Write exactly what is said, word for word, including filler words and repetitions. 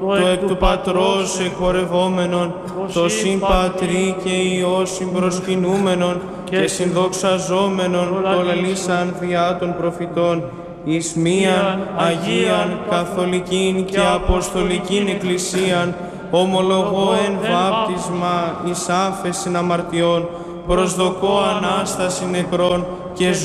το εκ του Πατρός εκπορευόμενον, το συμπατρί και Υιό συμπροσκυνούμενον και συνδοξαζόμενον, το λαλήσαν διά των προφητών, εις μίαν Αγίαν Καθολικήν και Αποστολικήν Εκκλησίαν, ομολογώ εν βάπτισμα εις άφεσιν αμαρτιών, προσδοκώ Ανάσταση νεκρών και